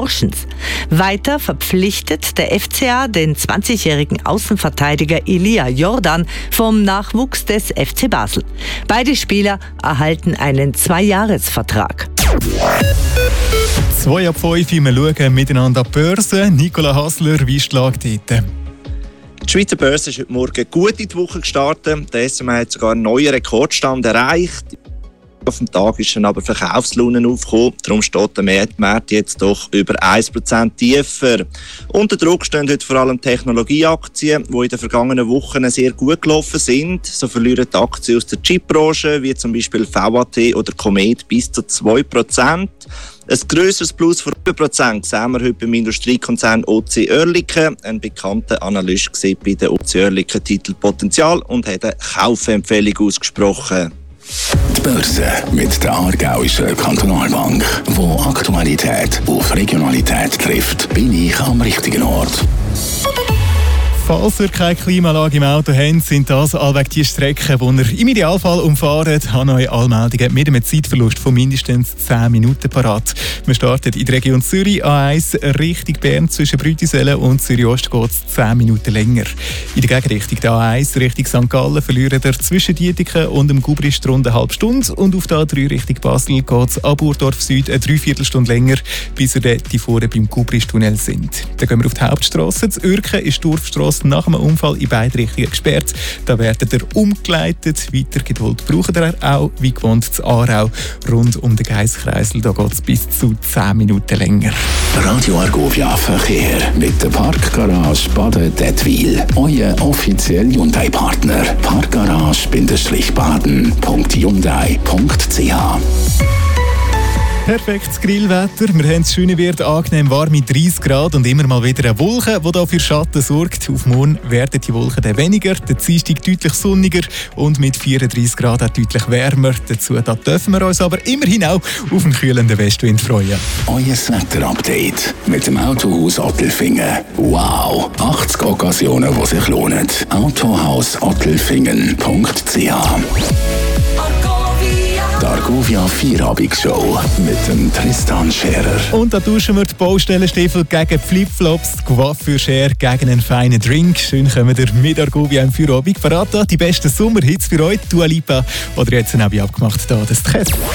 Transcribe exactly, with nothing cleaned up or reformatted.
Oceans. Weiter verpflichtet der F C A den zwanzigjährigen Außenverteidiger Elia Jordan vom Nachwuchs des F C Basel. Beide Spieler erhalten einen Zweijahresvertrag. Zwei ab fünf, wir schauen miteinander an die Börse. Nicola Hassler, wie ist die Lage dort? Die Schweizer Börse ist heute Morgen gut in die Woche gestartet. Der S M A hat sogar einen neuen Rekordstand erreicht. Auf dem Tag ist dann aber Verkaufslaune aufgekommen. Darum steht der Markt jetzt doch über ein Prozent tiefer. Unter Druck stehen heute vor allem Technologieaktien, die in den vergangenen Wochen sehr gut gelaufen sind. So verlieren die Aktien aus der Chipbranche, wie zum Beispiel V A T oder Comet, bis zu zwei Prozent. Ein grösseres Plus von fünf Prozent sehen wir heute beim Industriekonzern O C Oerlikon. Ein bekannter Analyst sieht bei der O C Oerlikon Titelpotenzial und hat eine Kaufempfehlung ausgesprochen. Die Börse mit der Aargauischen Kantonalbank, wo Aktualität auf Regionalität trifft, bin ich am richtigen Ort. Falls ihr keine Klimaanlage im Auto habt, sind das allweg die Strecken, die ihr im Idealfall umfahrt. Habe neue Anmeldungen mit einem Zeitverlust von mindestens zehn Minuten parat. Wir starten in der Region Zürich A eins Richtung Bern zwischen Brütisellen und Zürich-Ost geht es zehn Minuten länger. In der Gegenrichtung der A eins Richtung Sankt Gallen verlieren ihr zwischen Dietiken und dem Gubrist rund eine halbe Stunde und auf der A drei Richtung Basel geht es ab Burdorf Süd eine Dreiviertelstunde länger, bis ihr dort vorne beim Gubrist-Tunnel sind. Dann gehen wir auf die Hauptstrasse. Das Uerken ist die Dorfstrasse nach einem Unfall in beide Richtungen gesperrt. Da werdet ihr umgeleitet. Weiter Geduld braucht ihr auch, wie gewohnt, zu Aarau rund um den Geisskreisel. Da geht es bis zu zehn Minuten länger. Radio Argovia Verkehr mit der Parkgarage Baden-Dettwil. Euer offizieller Hyundai-Partner. Parkgarage-baden punkt hyundai punkt c h. Perfektes Grillwetter. Wir haben es schön wird angenehm warm mit dreißig Grad und immer mal wieder eine Wolke, die da für Schatten sorgt. Auf morgen werden die Wolken dann weniger, der Dienstag deutlich sonniger und mit vierunddreißig Grad auch deutlich wärmer. Dazu da dürfen wir uns aber immerhin auch auf einen kühlenden Westwind freuen. Euer Wetter-Update mit dem Autohaus Ottelfingen. Wow! achtzig Occasionen, die sich lohnen. Autohaus ottelfingen punkt c h. Die Argovia Vierabendsshow mit dem Tristan Scherer. Und da tauschen wir die Baustellenstiefel gegen Flipflops, die Coiffeur-Schere gegen einen feinen Drink. Schön kommen wir mit Argovia im Feierabend. Verraten die besten Sommerhits für euch, Dua Lipa oder jetzt ein Abi abgemacht da, das Test.